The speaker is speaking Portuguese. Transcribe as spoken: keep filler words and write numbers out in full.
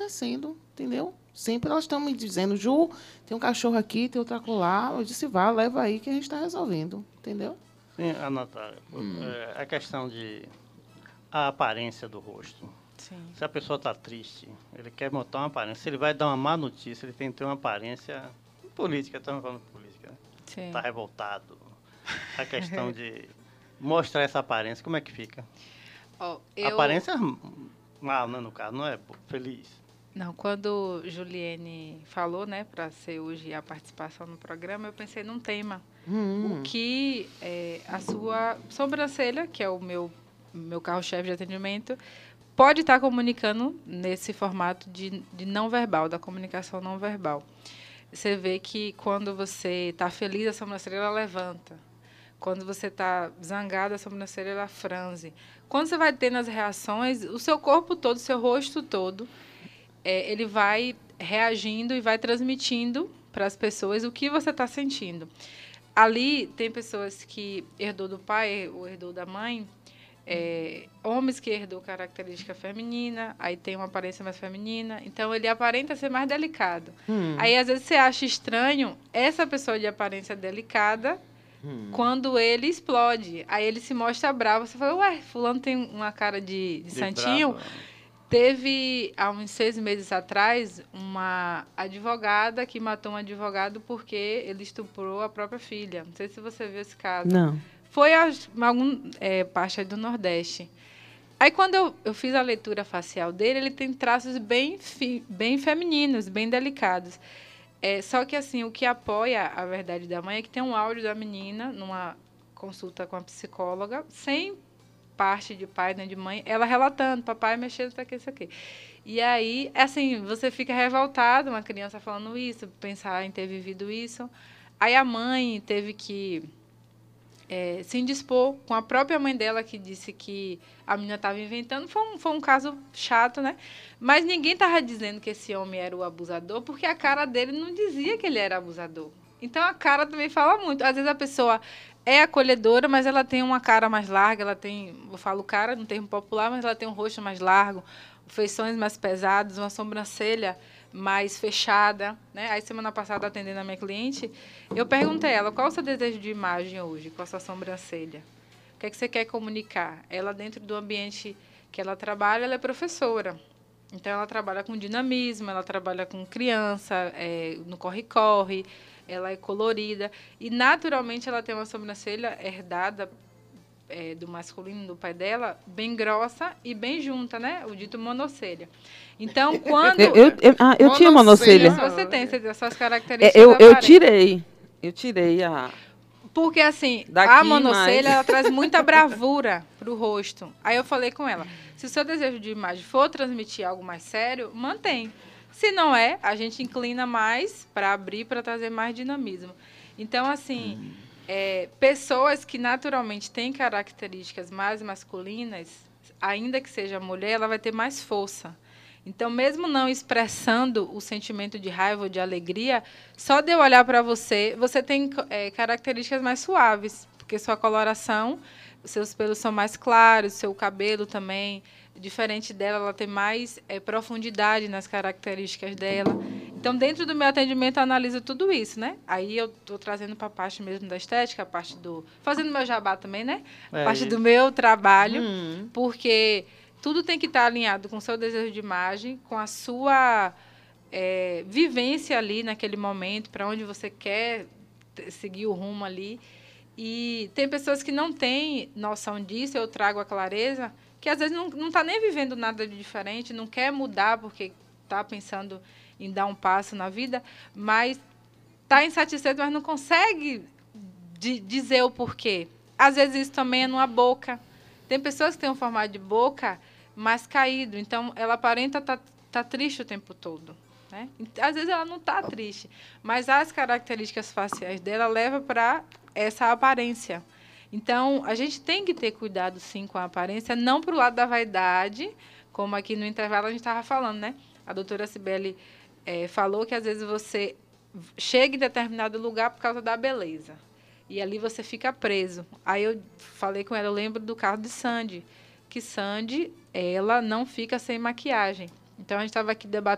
acontecendo, entendeu? Sempre elas estão me dizendo, Ju, tem um cachorro aqui, tem outro acolá. Eu disse, vá, leva aí que a gente está resolvendo, entendeu? Sim, a Natália, hum. é, a questão de a aparência do rosto. Sim. Se a pessoa está triste, ele quer botar uma aparência. Se ele vai dar uma má notícia, ele tem que ter uma aparência política, estamos falando de política, né? Está revoltado. A questão de mostrar essa aparência, como é que fica? Oh, eu... Aparência mal, né, no caso, não é feliz. Não, quando Juliene falou, né, para ser hoje a participação no programa, eu pensei num tema. Hum. O que é, a sua sobrancelha, que é o meu, meu carro-chefe de atendimento, pode estar comunicando nesse formato de, de não verbal, da comunicação não verbal. Você vê que quando você está feliz, a sobrancelha ela levanta. Quando você está zangado, a sobrancelha ela franze. Quando você vai tendo as reações, o seu corpo todo, o seu rosto todo, é, ele vai reagindo e vai transmitindo para as pessoas o que você está sentindo. Ali, tem pessoas que herdou do pai ou herdou da mãe, é, homens que herdou característica feminina, aí tem uma aparência mais feminina, então ele aparenta ser mais delicado. Hum. Aí, às vezes, você acha estranho essa pessoa de aparência delicada, Hum. quando ele explode. Aí ele se mostra bravo. Você fala, ué, fulano tem uma cara de, de, de santinho. Brava. Teve, há uns seis meses atrás, uma advogada que matou um advogado porque ele estuprou a própria filha. Não sei se você viu esse caso. Não. Foi a, algum, é, parte do Nordeste. Aí, quando eu, eu fiz a leitura facial dele, ele tem traços bem, fi, bem femininos, bem delicados. É, só que, assim, o que apoia a verdade da mãe é que tem um áudio da menina, numa consulta com a psicóloga, sem parte de pai nem de mãe, ela relatando, papai mexendo, isso aqui, isso aqui. E aí, assim, você fica revoltado, uma criança falando isso, pensar em ter vivido isso. Aí a mãe teve que é, se indispor com a própria mãe dela, que disse que a menina estava inventando. Foi um, foi um caso chato, né? Mas ninguém estava dizendo que esse homem era o abusador, porque a cara dele não dizia que ele era abusador. Então, a cara também fala muito. Às vezes, a pessoa é acolhedora, mas ela tem uma cara mais larga, ela tem, eu falo cara, no termo popular, mas ela tem um rosto mais largo, feições mais pesadas, uma sobrancelha mais fechada, né? Aí, semana passada, atendendo a minha cliente, eu perguntei a ela, qual é o seu desejo de imagem hoje, com a sua sobrancelha? O que é que você quer comunicar? Ela, dentro do ambiente que ela trabalha, ela é professora. Então, ela trabalha com dinamismo, ela trabalha com criança, é, no corre-corre, ela é colorida. E, naturalmente, ela tem uma sobrancelha herdada é, do masculino, do pai dela, bem grossa e bem junta, né? O dito monocelha. Então, quando... Eu, eu, eu, ah, eu tinha monocelha. Se você tem, você tem as suas características. Eu, eu tirei. Eu tirei a... Porque, assim, Daqui a monocelha, mais. ela traz muita bravura para o rosto. Aí eu falei com ela, se o seu desejo de imagem for transmitir algo mais sério, mantém. Se não é, a gente inclina mais para abrir, para trazer mais dinamismo. Então, assim, hum. é, pessoas que naturalmente têm características mais masculinas, ainda que seja mulher, ela vai ter mais força. Então, mesmo não expressando o sentimento de raiva ou de alegria, só de eu olhar para você, você tem é, características mais suaves, porque sua coloração, seus pelos são mais claros, seu cabelo também, diferente dela, ela tem mais é, profundidade nas características dela. Então, dentro do meu atendimento, eu analiso tudo isso, né? Aí eu estou trazendo para a parte mesmo da estética, a parte do... fazendo meu jabá também, né? A é parte isso. do meu trabalho, hum. porque... tudo tem que estar alinhado com o seu desejo de imagem, com a sua é, vivência ali naquele momento, para onde você quer seguir o rumo ali. E tem pessoas que não têm noção disso, eu trago a clareza, que às vezes não está nem vivendo nada de diferente, não quer mudar porque está pensando em dar um passo na vida, mas está insatisfeito, mas não consegue de, dizer o porquê. Às vezes isso também é numa boca. Tem pessoas que têm um formato de boca mais caído, então ela aparenta estar tá, tá triste o tempo todo, né? Às vezes ela não está triste, mas as características faciais dela levam para essa aparência. Então, a gente tem que ter cuidado, sim, com a aparência, não para o lado da vaidade, como aqui no intervalo a gente estava falando, né? A doutora Cibele é, falou que, às vezes, você chega em determinado lugar por causa da beleza. E ali você fica preso. Aí eu falei com ela, eu lembro do caso de Sandy, que Sandy, ela não fica sem maquiagem. Então, a gente estava aqui debatendo